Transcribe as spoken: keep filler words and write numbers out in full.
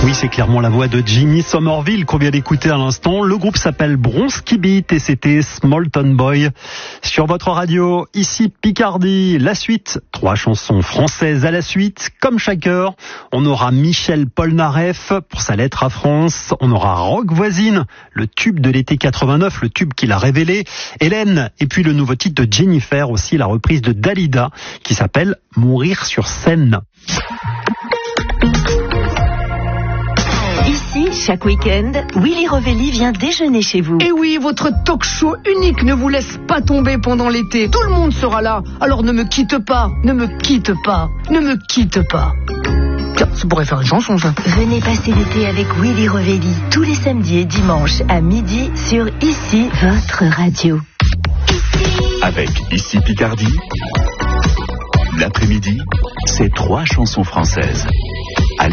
Oui, c'est clairement la voix de Jimmy Somerville qu'on vient d'écouter à l'instant. Le groupe s'appelle Bronski Beat et c'était Small Town Boy sur votre radio. Ici Picardie, la suite. Trois chansons françaises à la suite. Comme chaque heure, on aura Michel Polnareff pour sa lettre à France. On aura Rock Voisine, le tube de l'été quatre-vingt-neuf, le tube qu'il a révélé. Hélène, et puis le nouveau titre de Jennifer, aussi la reprise de Dalida qui s'appelle Mourir sur scène. Ici, chaque week-end, Willy Revelli vient déjeuner chez vous. Et oui, votre talk show unique ne vous laisse pas tomber pendant l'été. Tout le monde sera là. Alors ne me quitte pas, ne me quitte pas, ne me quitte pas. Tiens, ça pourrait faire une chanson, ça. Venez passer l'été avec Willy Revelli tous les samedis et dimanches à midi sur Ici, votre radio. Avec Ici Picardie, l'après-midi, c'est trois chansons françaises.